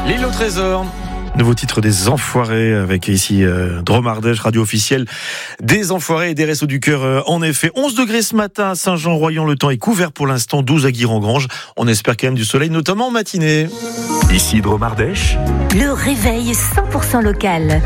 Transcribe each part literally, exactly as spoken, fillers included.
L'île au trésor. Nouveau titre des Enfoirés avec ici euh, Drôme Ardèche, radio officielle des Enfoirés et des Restos du Cœur. Euh, en effet, onze degrés ce matin à Saint-Jean-Royan. Le temps est couvert pour l'instant, douze à Guiran-Grange. On espère quand même du soleil, notamment en matinée. Ici Drôme Ardèche. Le réveil cent pour cent local.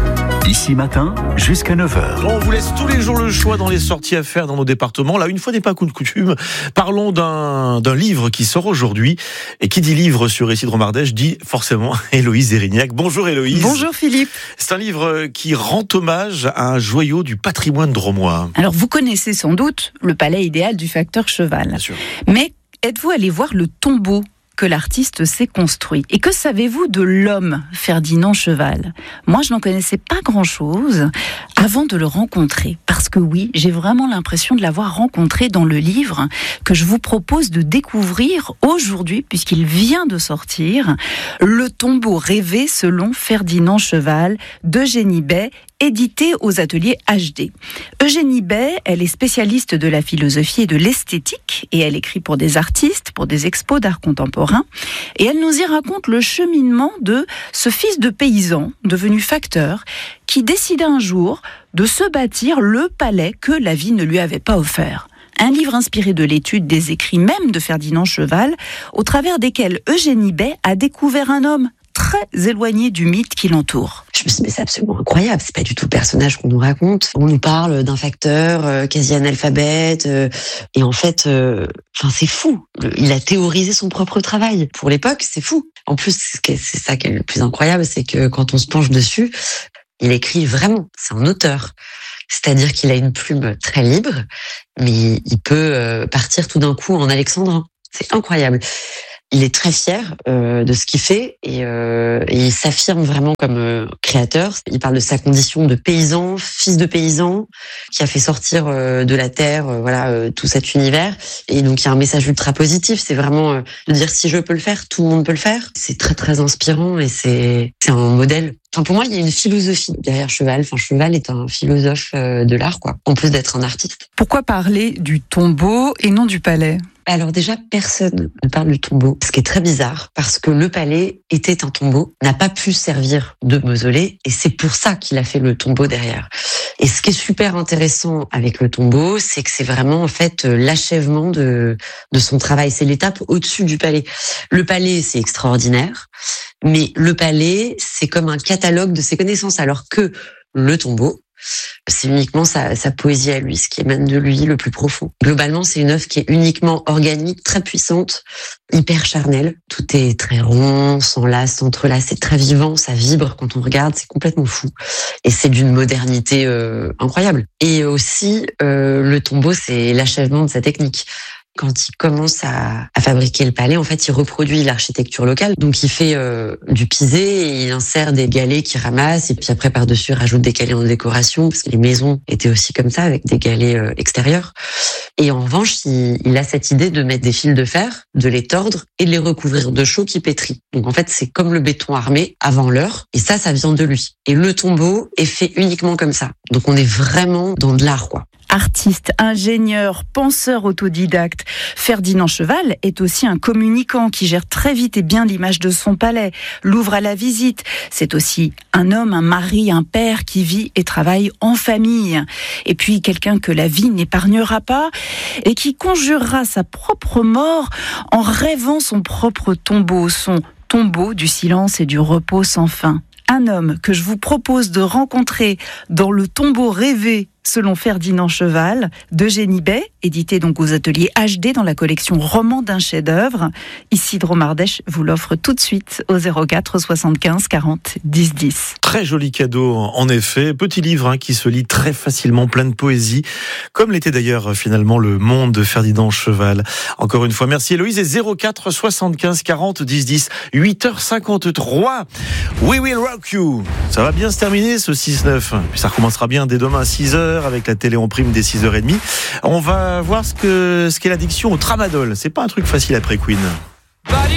Ici matin, jusqu'à neuf heures. On vous laisse tous les jours le choix dans les sorties à faire dans nos départements. Là, une fois n'est pas coup de coutume, parlons d'un, d'un livre qui sort aujourd'hui. Et qui dit livre sur Ici Drôme Ardèche dit forcément Héloïse Erignac. Bonjour Héloïse. Bonjour Philippe. C'est un livre qui rend hommage à un joyau du patrimoine drômois. Alors vous connaissez sans doute le palais idéal du facteur Cheval. Bien sûr. Mais êtes-vous allé voir le tombeau que l'artiste s'est construit? Et que savez-vous de l'homme Ferdinand Cheval? Moi, je n'en connaissais pas grand-chose avant de le rencontrer. Parce que oui, j'ai vraiment l'impression de l'avoir rencontré dans le livre que je vous propose de découvrir aujourd'hui, puisqu'il vient de sortir, Le tombeau rêvé selon Ferdinand Cheval d'Eugénie Bay, édité aux ateliers H D. Eugénie Bay, elle est spécialiste de la philosophie et de l'esthétique, et elle écrit pour des artistes, pour des expos d'art contemporain, et elle nous y raconte le cheminement de ce fils de paysan, devenu facteur, qui décida un jour de se bâtir le palais que la vie ne lui avait pas offert. Un livre inspiré de l'étude des écrits même de Ferdinand Cheval, au travers desquels Eugénie Bay a découvert un homme très éloigné du mythe qui l'entoure. Je me suis dit, mais c'est absolument incroyable, c'est pas du tout le personnage qu'on nous raconte. On nous parle d'un facteur euh, quasi analphabète, euh, et en fait, euh, enfin c'est fou. Il a théorisé son propre travail. Pour l'époque, c'est fou. En plus, c'est ça qui est le plus incroyable, c'est que quand on se penche dessus, il écrit vraiment, c'est un auteur. C'est-à-dire qu'il a une plume très libre, mais il peut euh, partir tout d'un coup en alexandrin. C'est incroyable. Il est très fier euh, de ce qu'il fait et, euh, et il s'affirme vraiment comme euh, créateur. Il parle de sa condition de paysan, fils de paysan, qui a fait sortir euh, de la terre, euh, voilà, euh, tout cet univers. Et donc il y a un message ultra positif. C'est vraiment euh, de dire si je peux le faire, tout le monde peut le faire. C'est très très inspirant et c'est c'est un modèle. Enfin pour moi il y a une philosophie derrière Cheval. Enfin Cheval est un philosophe euh, de l'art quoi, en plus d'être un artiste. Pourquoi parler du tombeau et non du palais ? Alors déjà, personne ne parle du tombeau, ce qui est très bizarre, parce que le palais était un tombeau, n'a pas pu servir de mausolée, et c'est pour ça qu'il a fait le tombeau derrière. Et ce qui est super intéressant avec le tombeau, c'est que c'est vraiment en fait l'achèvement de, de son travail, c'est l'étape au-dessus du palais. Le palais, c'est extraordinaire, mais le palais, c'est comme un catalogue de ses connaissances, alors que le tombeau, c'est uniquement sa, sa poésie à lui, ce qui émane de lui le plus profond. Globalement, c'est une œuvre qui est uniquement organique, très puissante, hyper charnelle. Tout est très rond, s'enlace, s'entrelace, c'est très vivant, ça vibre quand on regarde, c'est complètement fou. Et c'est d'une modernité euh, incroyable. Et aussi, euh, le tombeau, c'est l'achèvement de sa technique. Quand il commence à, à fabriquer le palais, en fait, il reproduit l'architecture locale. Donc, il fait euh, du pisé et il insère des galets qu'il ramasse. Et puis après, par-dessus, il rajoute des galets en décoration, parce que les maisons étaient aussi comme ça, avec des galets euh, extérieurs. Et en revanche, il, il a cette idée de mettre des fils de fer, de les tordre et de les recouvrir de chaux qui pétrit. Donc, en fait, c'est comme le béton armé avant l'heure. Et ça, ça vient de lui. Et le tombeau est fait uniquement comme ça. Donc, on est vraiment dans de l'art, quoi. Artiste, ingénieur, penseur autodidacte, Ferdinand Cheval est aussi un communicant qui gère très vite et bien l'image de son palais, l'ouvre à la visite. C'est aussi un homme, un mari, un père qui vit et travaille en famille. Et puis quelqu'un que la vie n'épargnera pas et qui conjurera sa propre mort en rêvant son propre tombeau, son tombeau du silence et du repos sans fin. Un homme que je vous propose de rencontrer dans Le tombeau rêvé selon Ferdinand Cheval d'Eugénie Bay, édité donc aux ateliers H D dans la collection Roman d'un chef-d'œuvre. Ici Drôme Ardèche vous l'offre tout de suite au zéro quatre soixante-quinze quarante dix dix. Très joli cadeau en effet, petit livre hein, qui se lit très facilement, plein de poésie, comme l'était d'ailleurs finalement le monde de Ferdinand Cheval. Encore une fois, merci Héloïse et zéro quatre soixante-quinze quarante dix dix, huit heures cinquante-trois. We will rock you. Ça va bien se terminer ce six neuf, puis ça recommencera bien dès demain à six heures avec la télé en prime dès six heures trente. On va voir ce que ce qu'est l'addiction au tramadol. C'est pas un truc facile après Queen.